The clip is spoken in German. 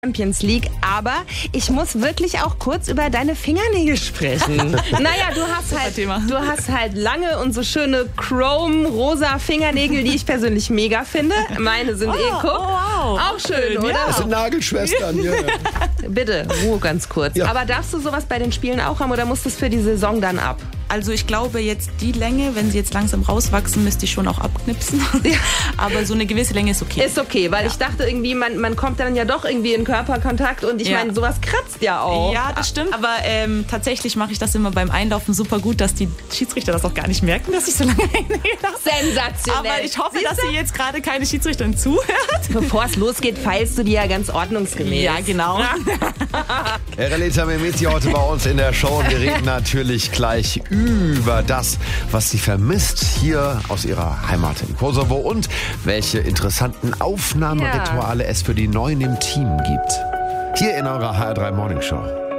Champions League, aber ich muss wirklich auch kurz über deine Fingernägel sprechen. Naja, du hast halt lange und so schöne Chrome-rosa Fingernägel, die ich persönlich mega finde. Meine sind guck. Wow. Auch schön, oder? Ja. Das sind Nagelschwestern, ja. Bitte, Ruhe ganz kurz. Ja. Aber darfst du sowas bei den Spielen auch haben oder musst du es für die Saison dann ab? Also ich glaube jetzt die Länge, wenn sie jetzt langsam rauswachsen, müsste ich schon auch abknipsen. Ja. Aber so eine gewisse Länge ist okay. Ist okay, weil ich dachte irgendwie, man kommt dann ja doch irgendwie in Körperkontakt und ich meine, sowas kratzt ja auch. Ja, das stimmt. Aber tatsächlich mache ich das immer beim Einlaufen super gut, dass die Schiedsrichter das auch gar nicht merken, dass ich so lange Nägel habe. Sensationell. Aber ich hoffe, dass sie jetzt gerade keine Schiedsrichterin zuhört. Bevor es losgeht, feilst du die ja ganz ordnungsgemäß. Ja, genau. Releta Mehmeti heute bei uns in der Show. Wir reden natürlich gleich über das, was sie vermisst hier aus ihrer Heimat in Kosovo und welche interessanten Aufnahmerituale es für die Neuen im Team gibt. Hier in eurer HR3 Morning Show.